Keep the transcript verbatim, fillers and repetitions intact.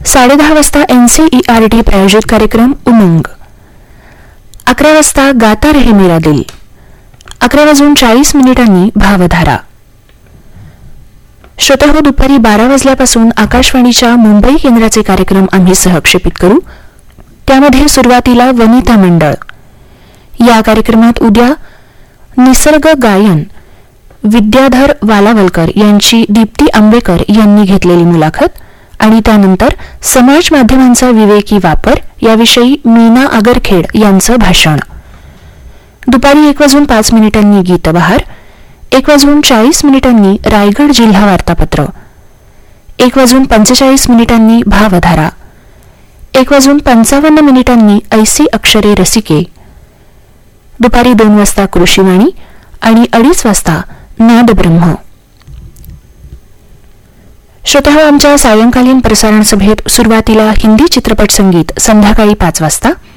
साडे दहा वाजता एनसीईआरटी प्रायोजित कार्यक्रम उमंग. अकरा वाजता गाता रहे मेरा दिल. अकरा वाजून चाळीस मिनिटांनी भावधारा. श्रोतेहो, दुपारी बारा वाजल्यापासून आकाशवाणीच्या मुंबई केंद्राचे कार्यक्रम आम्ही सहक्षेपित करू. त्यामध्ये सुरुवातीला वनिता मंडळ या कार्यक्रमात उद्या निसर्ग गायन विद्याधर वालावलकर यांची दीप्ती आंबेकर यांनी घेतलेली मुलाखत आणि त्यानंतर समाज माध्यमांचा विवेकी वापर याविषयी मीना आगरखेड यांचं भाषण. दुपारी एक वाजून पाच मिनिटांनी गीतबहार. एक वाजून चाळीस मिनिटांनी रायगड जिल्हा वार्तापत्र. एक वाजून पंचेचाळीस मिनिटांनी भावधारा. एक वाजून पंचावन्न मिनिटांनी ऐसी अक्षरे रसिके. दुपारी दोन वाजता कृषीवाणी आणि अडीच वाजता नादब्रह्म. श्रोताहो, आमच्या सायंकालीन प्रसारण सभेत सुरुवातीला हिंदी चित्रपट संगीत संध्याकाळी पाच वाजता